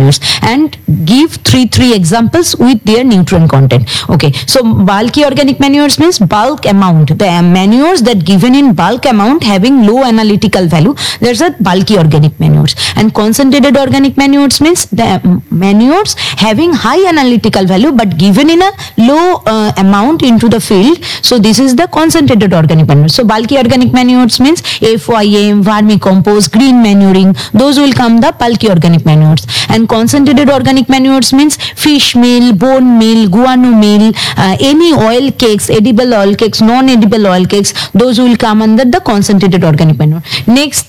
manures, and give three examples with their nutrient content. Okay, so bulky organic manures means bulk amount, the manures that given in bulk amount having low analytical value, there's a bulky organic manures. And concentrated organic manures means the manures having high analytical value but given in a low amount into the field, so this is the concentrated organic manure. So bulky organic manures means FYM, vermicompost, green manuring, those will come the bulky organic manures. And concentrated organic manures means fish meal, bone meal, guano meal, any oil cakes, edible oil cakes, non-edible oil cakes, those will come under the concentrated organic manure. Next,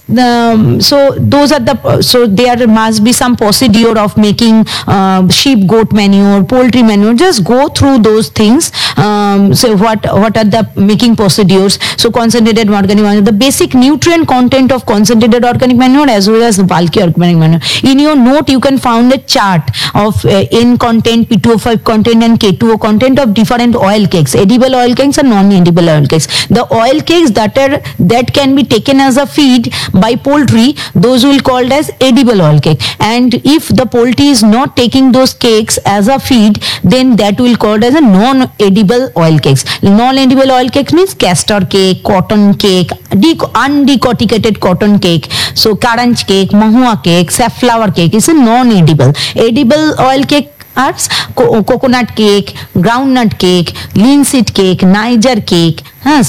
so those are the, so there must be some procedure of making sheep, goat manure, poultry manure. Just go through those things. So what are the making procedures? So concentrated organic manure, the basic nutrient content of concentrated organic manure as well as the bulky organic manure. In your note, you can find a chart of N content, P2O5 content, and K2O content of different oil cakes, edible oil cakes and non-edible oil cakes. The oil cakes that can be taken as a feed by poultry, those will called as edible oil cake. And if the poultry is not taking those cakes as a feed, then that will called as a non-edible oil cakes. Non-edible oil cakes means castor cake, cotton cake, undecorticated cotton cake. So karanj cake, mahua cake, safflower cake is a non-edible. Edible oil cake are coconut cake, groundnut cake, linseed cake, Niger cake,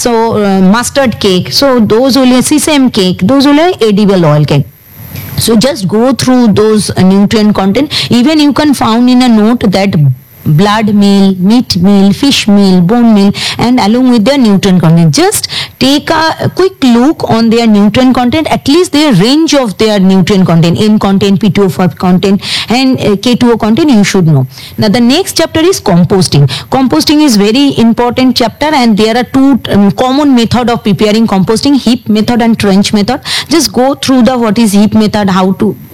mustard cake. So those will sesame cake, those will edible oil cake. So just go through those nutrient content. Even you can find in a note that blood meal, meat meal, fish meal, bone meal, and along with their nutrient content. Just take a quick look on their nutrient content, at least their range of their nutrient content, N content, P2O5 content, and K2O content you should know. Now the next chapter is composting. Composting is very important chapter, and there are two common method of preparing composting, heap method and trench method. Just go through the what is heap method, how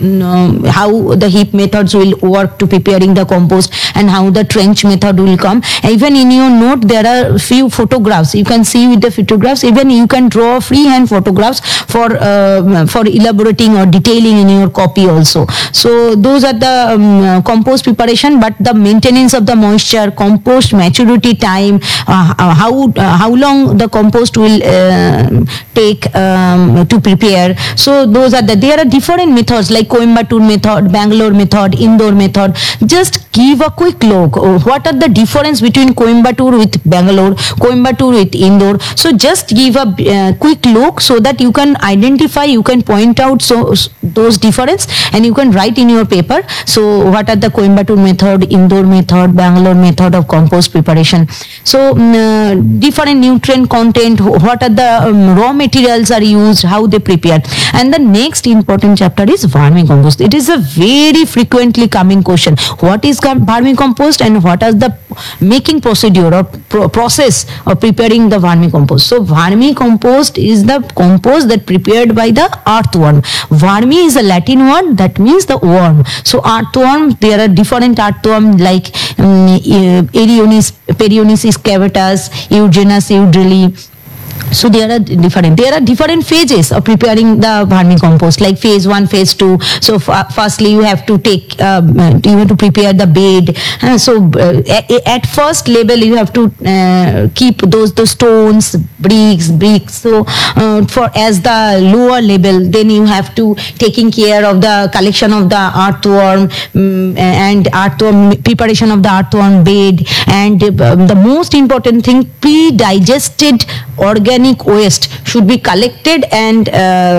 the heap methods will work to preparing the compost, and how the trench method will come. Even in your note there are few photographs, you can see with the photographs. Even you can draw freehand photographs for elaborating or detailing in your copy also. So those are the compost preparation, but the maintenance of the moisture, compost maturity time, how long the compost will take to prepare. So those are there are different methods like Coimbatore method, Bangalore method, Indore method. Just give a quick look. What are the difference between Coimbatore with Bangalore, Coimbatore with Indore? So just give a quick look so that you can identify, you can point out those difference, and you can write in your paper. So what are the Coimbatore method, Indore method, Bangalore method of compost preparation? So different nutrient content, what are the raw materials are used, how they prepare. And the next important chapter is vermicompost. It is a very frequently coming question. What is vermicompost and what is the making procedure or process of preparing the vermicompost? So vermicompost is the compost that prepared by the earthworm. Vermi is a Latin word that means the worm. So earthworm, there are different earthworm like Erionis, Perionis cavatus, Eugenus eudrili. So there are different phases of preparing the vermicompost, like phase 1, phase 2. So firstly you have to take you have to prepare the bed. So at first level you have to keep the stones, bricks. So for as the lower level, then you have to taking care of the collection of the earthworm and earthworm preparation of the earthworm bed, and the most important thing, pre-digested organic waste should be collected and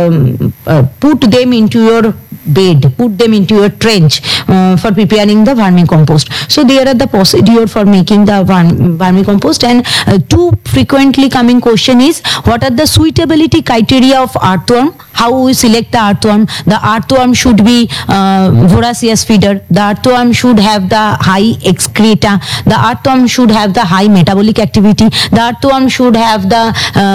put them into your bed, put them into your trench for preparing the vermicompost. So there are the procedure for making the vermicompost. And two frequently coming question is, what are the suitability criteria of earthworm? How we select the earthworm? The earthworm should be voracious feeder. The earthworm should have the high excreta. The earthworm should have the high metabolic activity. The earthworm should have the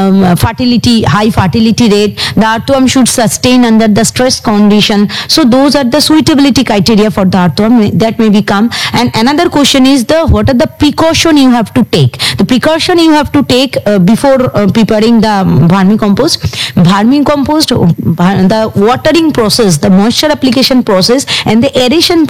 high fertility rate. The earthworm should sustain under the stress condition. So those are the suitability criteria for the earthworm that may become. And another question is what are the precaution you have to take? The precaution you have to take before preparing the vermicompost. Vermicompost, the watering process, the moisture application process, and the aeration